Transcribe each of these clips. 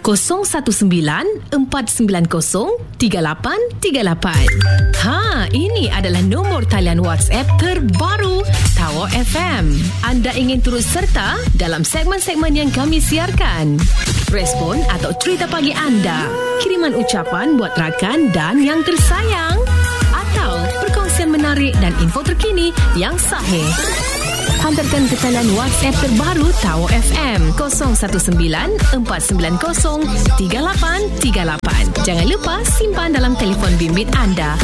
019-490-3838. Ini adalah nombor talian WhatsApp terbaru Tower FM. Anda ingin turut serta dalam segmen-segmen yang kami siarkan? Respon atau cerita pagi anda, kiriman ucapan buat rakan dan yang tersayang, atau perkongsian menarik dan info terkini yang sahih. Hantarkan ke talian WhatsApp terbaru Tower FM 019-490-3838. Jangan lupa simpan dalam telefon bimbit anda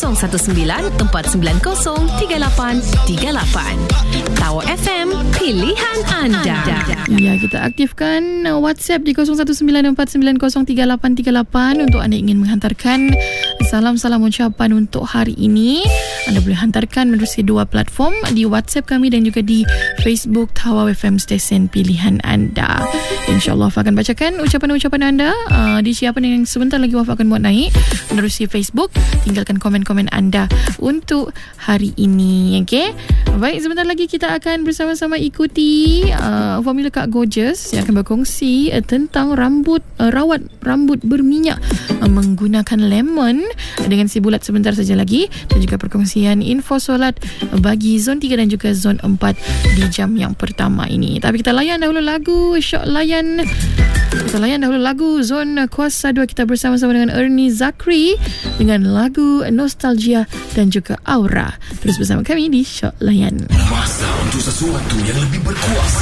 019-490-3838. Tower FM, pilihan anda. Ya, kita aktifkan WhatsApp di 0194903838 untuk anda ingin menghantarkan salam-salam ucapan untuk hari ini. Anda boleh hantarkan menerusi dua platform, di WhatsApp kami dan juga di Facebook Tower FM stesen pilihan anda. InsyaAllah Waf akan bacakan ucapan-ucapan anda di siapan yang sebentar lagi Waf akan buat naik menerusi Facebook. Tinggalkan komen-komen anda untuk hari ini. Okay? Baik, sebentar lagi kita akan bersama-sama ikuti Formula Kak Gorgeous yang akan berkongsi tentang rawat rambut berminyak menggunakan lemon dengan si bulat sebentar saja lagi, dan juga perkongsian info solat bagi zon 3 dan juga zon 4 di jam yang pertama ini. Tapi kita layan dahulu lagu zon kuasa 2. Kita bersama-sama dengan Ernie Zakri dengan lagu Nostalgia dan juga Aura. Terus bersama kami di Syok Layan. Masa untuk sesuatu yang lebih berkuasa.